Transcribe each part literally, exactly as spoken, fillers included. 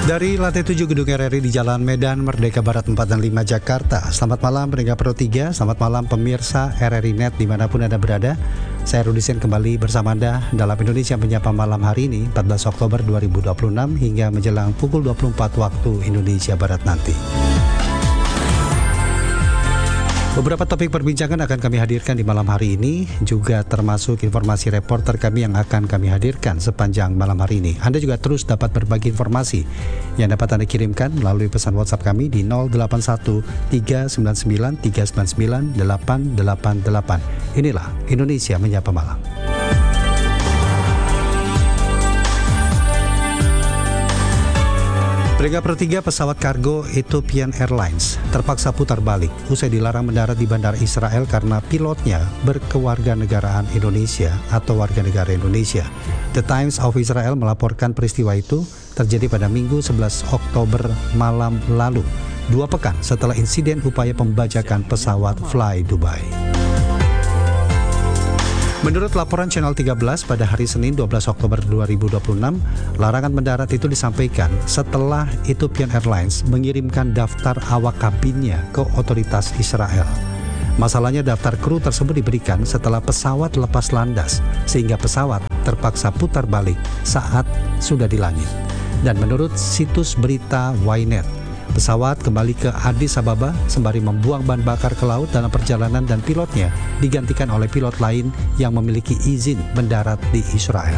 Dari lantai tujuh Gedung R R I di Jalan Medan Merdeka Barat empat dan lima Jakarta. Selamat malam pendengar Pro tiga, selamat malam pemirsa R R I Net dimanapun Anda berada. Saya Rudi Sen kembali bersama Anda dalam Indonesia Menyapa malam hari ini empat belas Oktober dua ribu dua puluh enam hingga menjelang pukul dua puluh empat waktu Indonesia Barat nanti. Beberapa topik perbincangan akan kami hadirkan di malam hari ini, juga termasuk informasi reporter kami yang akan kami hadirkan sepanjang malam hari ini. Anda juga terus dapat berbagi informasi yang dapat Anda kirimkan melalui pesan WhatsApp kami di nol delapan satu tiga sembilan sembilan tiga sembilan sembilan delapan delapan delapan. Inilah Indonesia Menyapa Malam. Pendengar Pro tiga, pesawat kargo Ethiopian Airlines terpaksa putar balik usai dilarang mendarat di Bandara Israel karena pilotnya berkewarganegaraan Indonesia atau warga negara Indonesia. The Times of Israel melaporkan peristiwa itu terjadi pada Minggu sebelas Oktober malam lalu, dua pekan setelah insiden upaya pembajakan pesawat Fly Dubai. Menurut laporan Channel tiga belas pada hari Senin dua belas Oktober dua ribu dua puluh enam, larangan mendarat itu disampaikan setelah Ethiopian Airlines mengirimkan daftar awak kabinnya ke otoritas Israel. Masalahnya daftar kru tersebut diberikan setelah pesawat lepas landas, sehingga pesawat terpaksa putar balik saat sudah di langit. Dan menurut situs berita Ynet, pesawat kembali ke Addis Ababa sembari membuang bahan bakar ke laut dalam perjalanan dan pilotnya digantikan oleh pilot lain yang memiliki izin mendarat di Israel.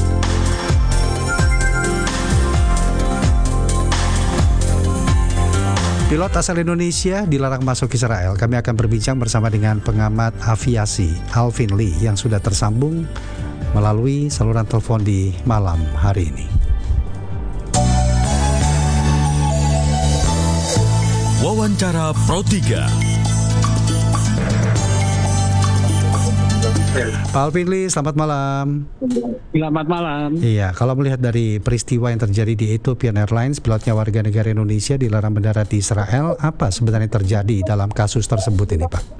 Pilot asal Indonesia dilarang masuk Israel. Kami akan berbincang bersama dengan pengamat aviasi Alvin Lee yang sudah tersambung melalui saluran telepon di malam hari ini. Wawancara Pro tiga. Pak Alvin Lee, selamat malam. Selamat malam. Iya, kalau melihat dari peristiwa yang terjadi di Ethiopian Airlines, pilotnya warga negara Indonesia dilarang mendarat di Israel, apa sebenarnya terjadi dalam kasus tersebut ini, Pak?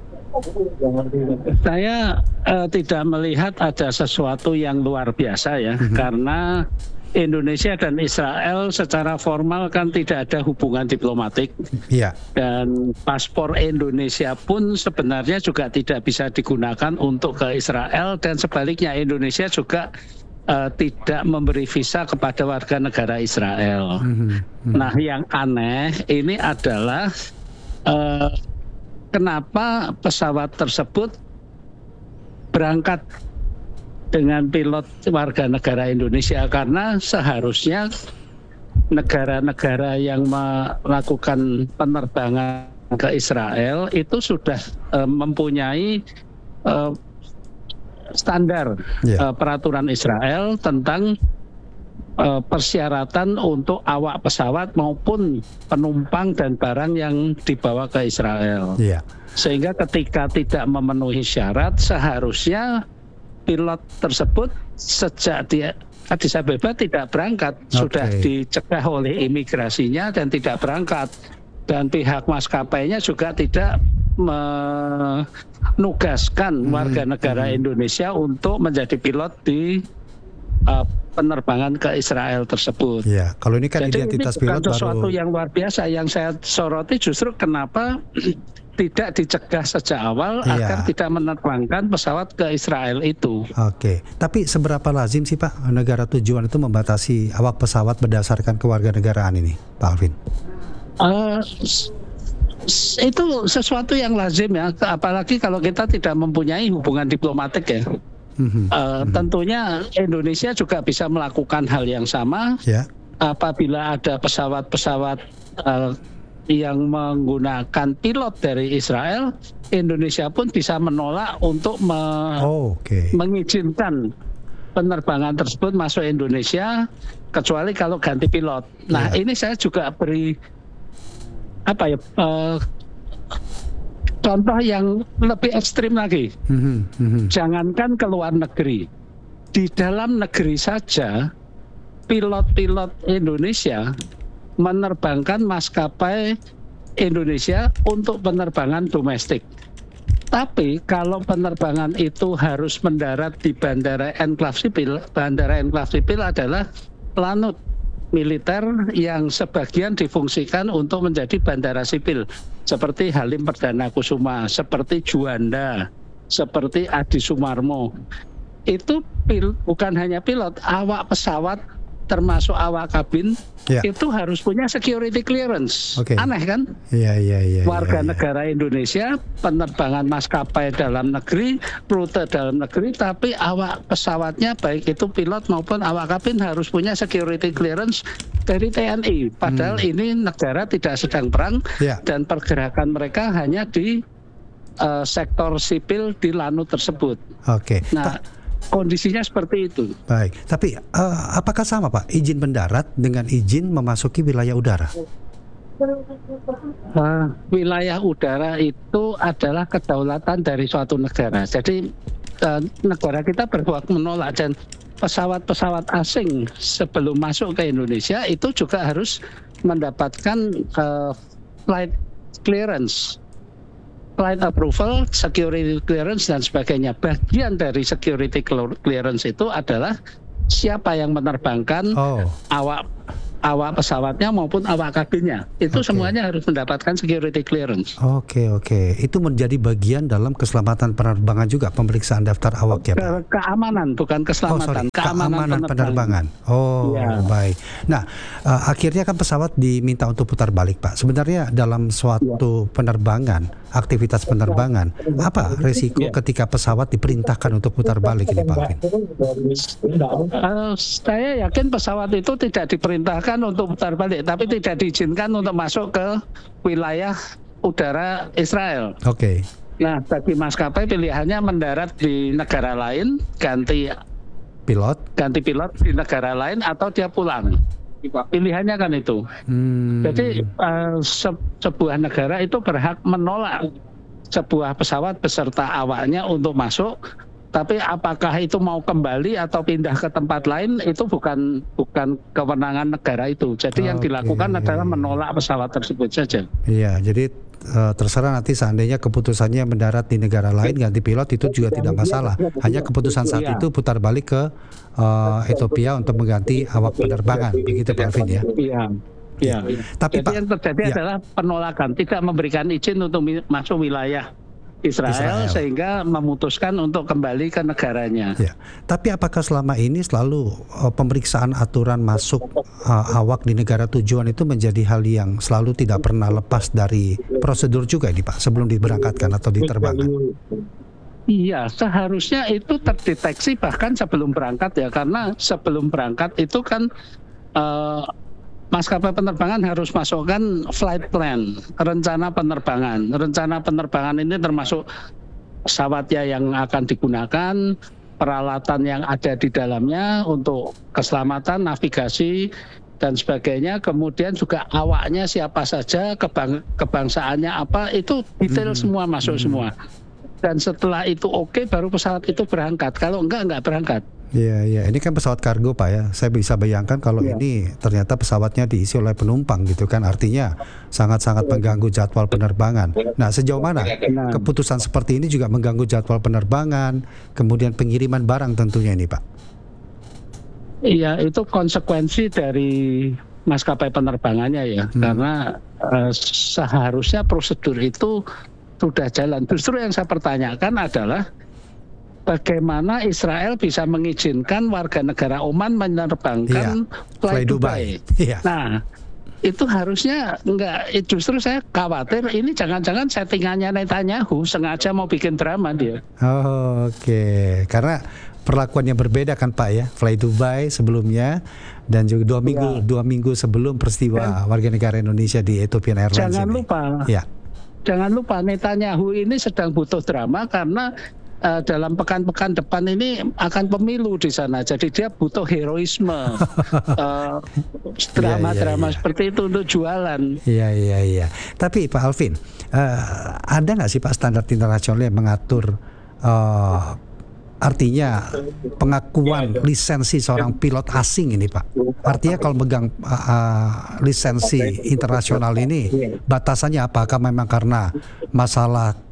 Saya uh, tidak melihat ada sesuatu yang luar biasa ya, mm-hmm. karena Indonesia dan Israel secara formal kan tidak ada hubungan diplomatik, yeah. dan paspor Indonesia pun sebenarnya juga tidak bisa digunakan untuk ke Israel, dan sebaliknya Indonesia juga uh, tidak memberi visa kepada warga negara Israel. Mm-hmm. Nah, yang aneh ini adalah uh, kenapa pesawat tersebut berangkat dengan pilot warga negara Indonesia, karena seharusnya negara-negara yang melakukan penerbangan ke Israel itu sudah uh, mempunyai uh, standar yeah. uh, peraturan Israel tentang uh, persyaratan untuk awak pesawat maupun penumpang dan barang yang dibawa ke Israel. Yeah. Sehingga ketika tidak memenuhi syarat, seharusnya pilot tersebut sejak dia Addis Ababa tidak berangkat, okay. sudah dicegah oleh imigrasinya dan tidak berangkat, dan pihak maskapainya juga tidak menugaskan hmm. warga negara hmm. Indonesia untuk menjadi pilot di uh, penerbangan ke Israel tersebut. Ya, kalau ini kan jadi identitas ini bukan pilot sesuatu baru... yang luar biasa. Yang saya soroti justru kenapa tidak dicegah sejak awal iya. agar tidak menerbangkan pesawat ke Israel itu. Oke, tapi seberapa lazim sih Pak negara tujuan itu membatasi awak pesawat berdasarkan kewarganegaraan ini, Pak Alvin? Uh, itu sesuatu yang lazim ya, apalagi kalau kita tidak mempunyai hubungan diplomatik ya. Mm-hmm. Uh, mm-hmm. Tentunya Indonesia juga bisa melakukan hal yang sama yeah. apabila ada pesawat-pesawat uh, yang menggunakan pilot dari Israel, Indonesia pun bisa menolak untuk me- oh, okay. mengizinkan penerbangan tersebut masuk Indonesia, kecuali kalau ganti pilot. Nah, yeah. ini saya juga beri apa ya uh, contoh yang lebih ekstrim lagi. Mm-hmm. Mm-hmm. Jangankan ke luar negeri, di dalam negeri saja pilot-pilot Indonesia menerbangkan maskapai Indonesia untuk penerbangan domestik. Tapi kalau penerbangan itu harus mendarat di bandara enklave sipil, bandara enklave sipil adalah Lanut militer yang sebagian difungsikan untuk menjadi bandara sipil seperti Halim Perdana Kusuma, seperti Juanda, seperti Adi Sumarmo. Itu pil, bukan hanya pilot, awak pesawat termasuk awak kabin ya. itu harus punya security clearance. Okay. Aneh kan? Iya, iya, iya. Warga ya, ya. negara Indonesia, penerbangan maskapai dalam negeri, rute dalam negeri, tapi awak pesawatnya baik itu pilot maupun awak kabin harus punya security clearance dari T N I. Padahal hmm. ini negara tidak sedang perang ya. Dan pergerakan mereka hanya di uh, sektor sipil di Lanut tersebut. Oke. Okay. Nah, kondisinya seperti itu. Baik, tapi uh, apakah sama Pak izin mendarat dengan izin memasuki wilayah udara? Uh, wilayah udara itu adalah kedaulatan dari suatu negara. Jadi uh, negara kita berhak menolak, dan pesawat-pesawat asing sebelum masuk ke Indonesia itu juga harus mendapatkan uh, flight clearance. Flight approval, security clearance dan sebagainya. Bagian dari security clearance itu adalah siapa yang menerbangkan oh. awak awak pesawatnya maupun awak kabinnya. Itu okay. semuanya harus mendapatkan security clearance. Oke, okay, oke. Okay. Itu menjadi bagian dalam keselamatan penerbangan juga, pemeriksaan daftar awak ya, Pak? Ke keamanan, bukan keselamatan. Oh, sorry. Keamanan, keamanan penerbangan. penerbangan. Oh, ya. Baik. Nah, uh, akhirnya kan pesawat diminta untuk putar balik, Pak. Sebenarnya dalam suatu ya. penerbangan, aktivitas penerbangan, apa resiko ya. ketika pesawat diperintahkan untuk putar balik ini, Pak Alvin? Uh, saya yakin pesawat itu tidak diperintahkan untuk putar balik, tapi tidak diizinkan untuk masuk ke wilayah udara Israel. Oke. Okay. Nah, bagi maskapai pilihannya mendarat di negara lain, ganti pilot, ganti pilot di negara lain, atau dia pulang. Pilihannya kan itu. Hmm. Jadi uh, se sebuah negara itu berhak menolak sebuah pesawat beserta awaknya untuk masuk. Tapi apakah itu mau kembali atau pindah ke tempat lain, itu bukan bukan kewenangan negara itu. Jadi okay. yang dilakukan adalah menolak pesawat tersebut saja. Iya, jadi uh, terserah nanti seandainya keputusannya mendarat di negara lain ganti pilot itu juga tidak masalah. Hanya keputusan saat iya. itu putar balik ke uh, Ethiopia untuk mengganti awak penerbangan, begitu Pak Alvin ya? Iya. Ya. Tapi Jadi Pak, yang terjadi ya. adalah penolakan, tidak memberikan izin untuk masuk wilayah Israel, Israel sehingga memutuskan untuk kembali ke negaranya. Ya. Tapi apakah selama ini selalu uh, pemeriksaan aturan masuk uh, awak di negara tujuan itu menjadi hal yang selalu tidak pernah lepas dari prosedur juga ini Pak, sebelum diberangkatkan atau diterbangkan? Iya, seharusnya itu terdeteksi bahkan sebelum berangkat ya, karena sebelum berangkat itu kan uh, maskapai penerbangan harus masukkan flight plan, rencana penerbangan. Rencana penerbangan ini termasuk pesawatnya yang akan digunakan, peralatan yang ada di dalamnya untuk keselamatan, navigasi, dan sebagainya. Kemudian juga awaknya siapa saja, kebang kebangsaannya apa, itu detail mm-hmm. semua masuk mm-hmm. semua. Dan setelah itu oke, baru pesawat itu berangkat. Kalau enggak, enggak berangkat. Iya, iya. Ini kan pesawat kargo Pak ya. Saya bisa bayangkan kalau ya. ini ternyata pesawatnya diisi oleh penumpang gitu kan. Artinya sangat-sangat mengganggu jadwal penerbangan. Nah, sejauh mana keputusan seperti ini juga mengganggu jadwal penerbangan, kemudian pengiriman barang tentunya ini Pak? Iya, itu konsekuensi dari maskapai penerbangannya ya. Hmm. Karena uh, seharusnya prosedur itu sudah jalan. Justru yang saya pertanyakan adalah bagaimana Israel bisa mengizinkan warga negara Oman menerbangkan yeah. fly Dubai. Dubai. Yeah. Nah, itu harusnya enggak. Justru saya khawatir ini jangan-jangan settingannya Netanyahu sengaja mau bikin drama dia. Oh, Oke, okay. Karena perlakuannya berbeda kan Pak ya. Fly Dubai sebelumnya dan juga dua minggu ya. dua minggu sebelum peristiwa dan warga negara Indonesia di Ethiopian Airlines. Jangan ini. lupa. Ya. Jangan lupa Netanyahu ini sedang butuh drama karena Uh, dalam pekan-pekan depan ini akan pemilu di sana, jadi dia butuh heroisme, uh, drama-drama yeah, yeah, yeah. seperti itu untuk jualan. Iya iya iya. Tapi Pak Alvin, uh, ada nggak sih Pak standar internasional yang mengatur, uh, artinya pengakuan lisensi seorang pilot asing ini Pak? Artinya kalau megang uh, uh, lisensi internasional ini batasannya apakah memang karena masalah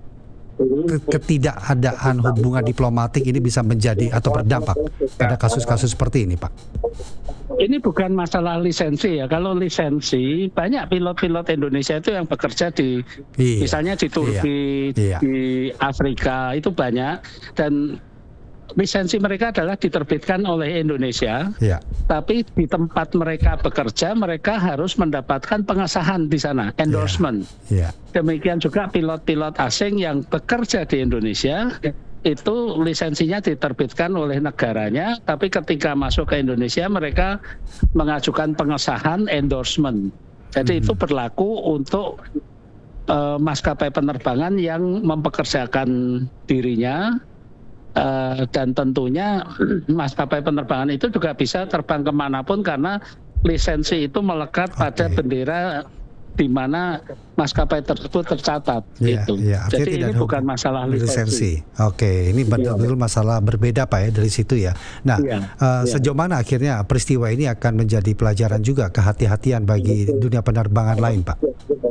ketidakadaan hubungan diplomatik ini bisa menjadi atau berdampak pada kasus-kasus seperti ini Pak? Ini bukan masalah lisensi ya. Kalau lisensi, banyak pilot-pilot Indonesia itu yang bekerja di, Iya. misalnya di Turki, Iya. Iya. di Afrika itu banyak, dan lisensi mereka adalah diterbitkan oleh Indonesia. Ya. Tapi di tempat mereka bekerja, mereka harus mendapatkan pengesahan di sana, endorsement. Ya. Demikian juga pilot-pilot asing yang bekerja di Indonesia, itu lisensinya diterbitkan oleh negaranya, tapi ketika masuk ke Indonesia mereka mengajukan pengesahan endorsement. Jadi hmm. itu berlaku untuk uh, maskapai penerbangan yang mempekerjakan dirinya, uh, dan tentunya maskapai penerbangan itu juga bisa terbang kemanapun karena lisensi itu melekat okay. pada bendera di mana maskapai tersebut tercatat. Ya, gitu. Ya, Jadi ini bukan masalah lisensi. lisensi. Oke, ini betul-betul ya. masalah berbeda Pak ya dari situ ya. Nah, ya, uh, ya. sejauh mana akhirnya peristiwa ini akan menjadi pelajaran juga, kehati-hatian bagi dunia penerbangan lain Pak?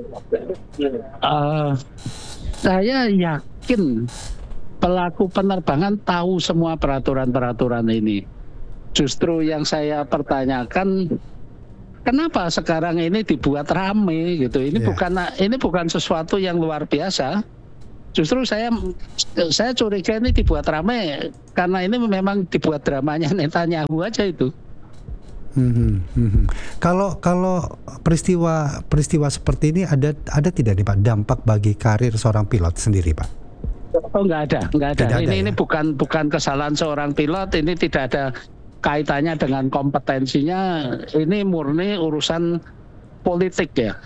Uh, saya yakin pelaku penerbangan tahu semua peraturan-peraturan ini. Justru yang saya pertanyakan, kenapa sekarang ini dibuat rame gitu? Ini yeah. bukan ini bukan sesuatu yang luar biasa. Justru saya saya curiga ini dibuat rame karena ini memang dibuat dramanya Netanyahu aja itu. Hmm, hmm. Kalau kalau peristiwa peristiwa seperti ini ada ada tidak nih Pak dampak bagi karir seorang pilot sendiri Pak? Oh nggak ada, nggak ada. Tidak ini ada, ini ya? bukan bukan kesalahan seorang pilot. Ini tidak ada kaitannya dengan kompetensinya, ini murni urusan politik ya.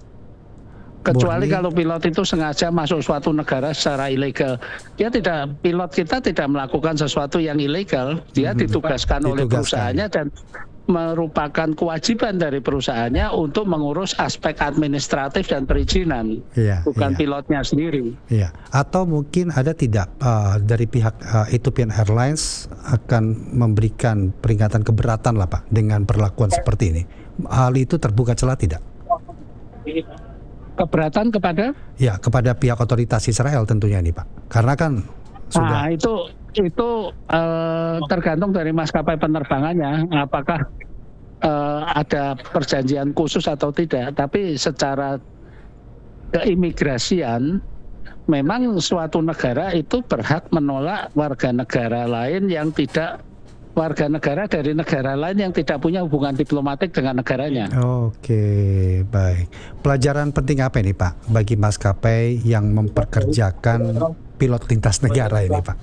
Kecuali murni. Kalau pilot itu sengaja masuk suatu negara secara ilegal, dia tidak pilot kita tidak melakukan sesuatu yang ilegal, dia hmm, ditugaskan, ditugaskan oleh perusahaannya dan merupakan kewajiban dari perusahaannya untuk mengurus aspek administratif dan perizinan, ya, bukan ya. pilotnya sendiri. Ya. Atau mungkin ada tidak uh, dari pihak uh, Ethiopian Airlines akan memberikan peringatan keberatan lah Pak dengan perlakuan seperti ini. Hal itu terbuka celah tidak? Keberatan kepada? Ya, kepada pihak otoritas Israel tentunya nih Pak. Karena kan sudah. Nah, itu itu uh, tergantung dari maskapai penerbangannya, apakah uh, ada perjanjian khusus atau tidak. Tapi secara keimigrasian, memang suatu negara itu berhak menolak warga negara lain yang tidak warga negara dari negara lain yang tidak punya hubungan diplomatik dengan negaranya. Oke, baik. Pelajaran penting apa ini Pak bagi maskapai yang memperkerjakan pilot lintas negara ini Pak?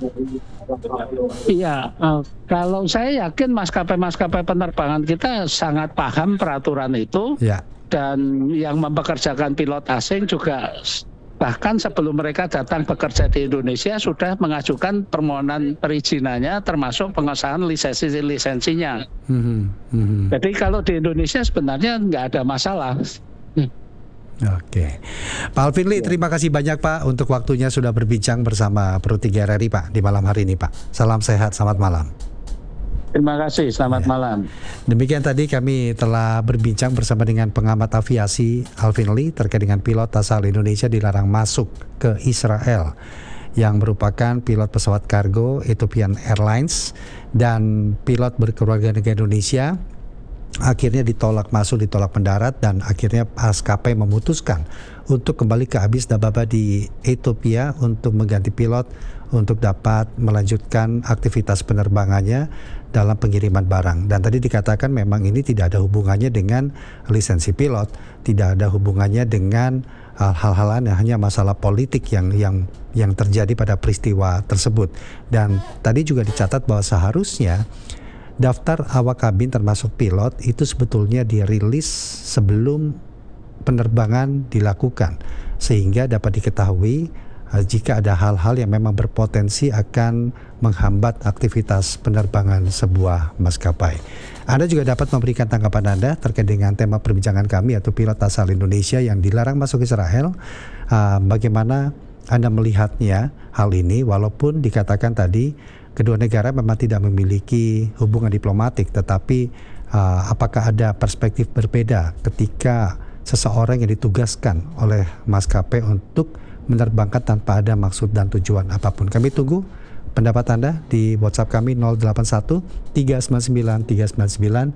Iya, uh, kalau saya yakin maskapai-maskapai penerbangan kita sangat paham peraturan itu, ya. Dan yang mempekerjakan pilot asing juga bahkan sebelum mereka datang bekerja di Indonesia sudah mengajukan permohonan perizinannya termasuk pengesahan lisensi-lisensinya. Mm-hmm. Mm-hmm. Jadi kalau di Indonesia sebenarnya nggak ada masalah. Oke, Pak Alvin Lee, terima kasih banyak Pak untuk waktunya sudah berbincang bersama Pro tiga R R I Pak di malam hari ini Pak. Salam sehat, selamat malam. Terima kasih, selamat ya. malam. Demikian tadi kami telah berbincang bersama dengan pengamat aviasi Alvin Lee terkait dengan pilot asal Indonesia dilarang masuk ke Israel yang merupakan pilot pesawat kargo Ethiopian Airlines dan pilot berkeluarga negara Indonesia. Akhirnya ditolak masuk, ditolak mendarat, dan akhirnya maskapai memutuskan untuk kembali ke Addis Ababa di Ethiopia untuk mengganti pilot untuk dapat melanjutkan aktivitas penerbangannya dalam pengiriman barang. Dan tadi dikatakan memang ini tidak ada hubungannya dengan lisensi pilot, tidak ada hubungannya dengan hal-hal lain, hanya masalah politik yang yang yang terjadi pada peristiwa tersebut. Dan tadi juga dicatat bahwa seharusnya daftar awak kabin termasuk pilot itu sebetulnya dirilis sebelum penerbangan dilakukan sehingga dapat diketahui uh, jika ada hal-hal yang memang berpotensi akan menghambat aktivitas penerbangan sebuah maskapai. Anda juga dapat memberikan tanggapan Anda terkait dengan tema perbincangan kami yaitu pilot asal Indonesia yang dilarang masuk Israel. Uh, bagaimana Anda melihatnya hal ini walaupun dikatakan tadi kedua negara memang tidak memiliki hubungan diplomatik, tetapi uh, apakah ada perspektif berbeda ketika seseorang yang ditugaskan oleh maskapai untuk menerbangkan tanpa ada maksud dan tujuan apapun? Kami tunggu pendapat Anda di WhatsApp kami nol delapan satu tiga sembilan sembilan tiga sembilan sembilan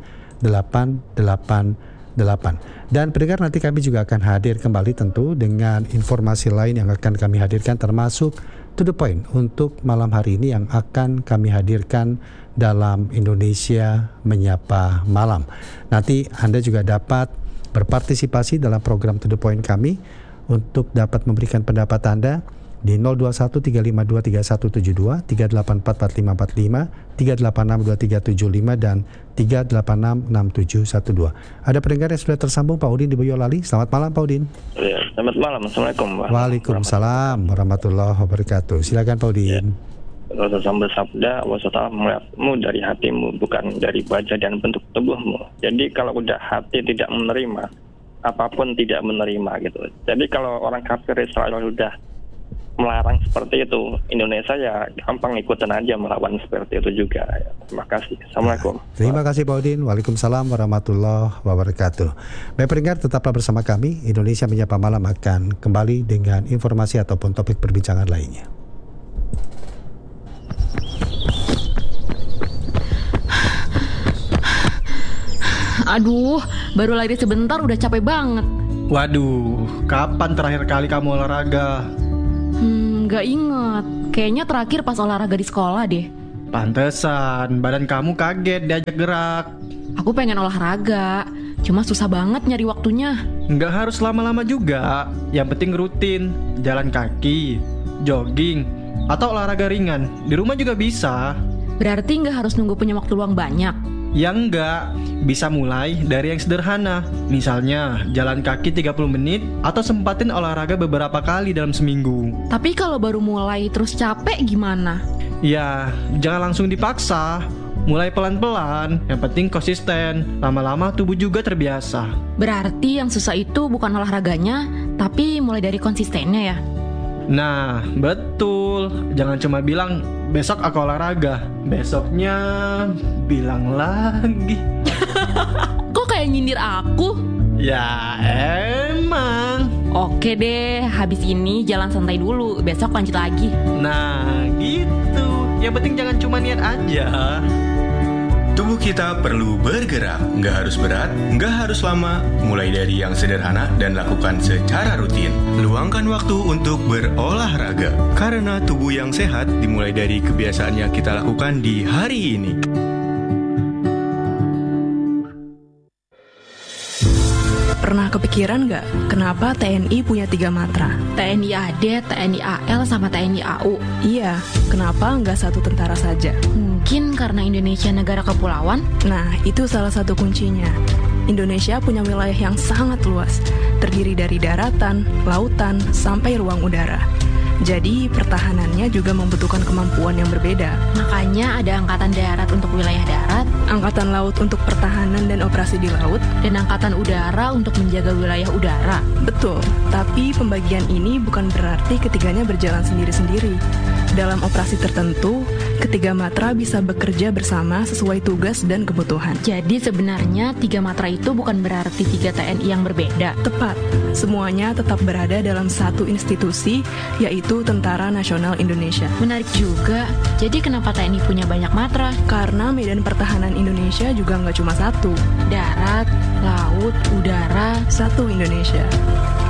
delapan delapan delapan. Dan pendengar, nanti kami juga akan hadir kembali tentu dengan informasi lain yang akan kami hadirkan, termasuk To The Point untuk malam hari ini yang akan kami hadirkan dalam Indonesia Menyapa Malam. Nanti Anda juga dapat berpartisipasi dalam program To The Point kami untuk dapat memberikan pendapat Anda di nol dua satu tiga lima dua tiga satu tujuh dua, tiga delapan empat empat lima empat lima, tiga delapan enam dua tiga tujuh lima, dan tiga delapan enam enam tujuh satu dua. Ada pendengar yang sudah tersambung, Pak Udin di Boyolali. Selamat malam, Pak Udin. Ya, selamat malam. Assalamualaikum. Waalaikumsalam warahmatullahi wabarakatuh. Silakan, Pak Udin. Rasulullah bersabda, "Wasallam melihatmu dari hatimu, bukan dari wajah dan bentuk tubuhmu." Jadi kalau udah hati tidak menerima, apapun tidak menerima gitu. Jadi kalau orang kafir Israel udah melarang seperti itu, Indonesia ya gampang ikutan aja melawan seperti itu juga. Terima kasih. Assalamualaikum. Terima kasih, Pak Udin. Waalaikumsalam warahmatullahi wabarakatuh. Baik pendengar, tetaplah bersama kami. Indonesia Menyapa Malam akan kembali dengan informasi ataupun topik perbincangan lainnya. Aduh, baru lari sebentar udah capek banget. Waduh, kapan terakhir kali kamu olahraga? Hmm, gak inget. Kayaknya terakhir pas olahraga di sekolah deh. Pantesan, badan kamu kaget diajak gerak. Aku pengen olahraga, cuma susah banget nyari waktunya. Nggak harus lama-lama juga, yang penting rutin. Jalan kaki, jogging, atau olahraga ringan. Di rumah juga bisa. Berarti gak harus nunggu punya waktu luang banyak. Ya enggak, bisa mulai dari yang sederhana. Misalnya, jalan kaki tiga puluh menit atau sempatin olahraga beberapa kali dalam seminggu. Tapi kalau baru mulai terus capek gimana? Ya, jangan langsung dipaksa. Mulai pelan-pelan, yang penting konsisten. Lama-lama tubuh juga terbiasa. Berarti yang susah itu bukan olahraganya, tapi mulai dari konsistennya ya? Nah, betul. Jangan cuma bilang, besok aku olahraga. Besoknya bilang lagi. Kok kayak nyindir aku? Ya emang. Oke deh, habis ini jalan santai dulu. Besok lanjut lagi. Nah, gitu. Yang penting jangan cuma niat aja. Tubuh kita perlu bergerak, nggak harus berat, nggak harus lama, mulai dari yang sederhana dan lakukan secara rutin. Luangkan waktu untuk berolahraga, karena tubuh yang sehat dimulai dari kebiasaan yang kita lakukan di hari ini. Pernah kepikiran nggak kenapa T N I punya tiga matra? T N I A D, T N I A L, sama T N I A U. Iya, kenapa nggak satu tentara saja? Mungkin karena Indonesia negara kepulauan? Nah, itu salah satu kuncinya. Indonesia punya wilayah yang sangat luas, terdiri dari daratan, lautan, sampai ruang udara. Jadi, pertahanannya juga membutuhkan kemampuan yang berbeda. Makanya ada Angkatan Darat untuk wilayah darat, Angkatan Laut untuk pertahanan dan operasi di laut, dan Angkatan Udara untuk menjaga wilayah udara. Betul, tapi pembagian ini bukan berarti ketiganya berjalan sendiri-sendiri. Dalam operasi tertentu, ketiga matra bisa bekerja bersama sesuai tugas dan kebutuhan. Jadi sebenarnya tiga matra itu bukan berarti tiga T N I yang berbeda. Tepat, semuanya tetap berada dalam satu institusi, yaitu Tentara Nasional Indonesia. Menarik juga, jadi kenapa T N I punya banyak matra? Karena medan pertahanan Indonesia juga nggak cuma satu. Darat, laut, udara, Satu Indonesia.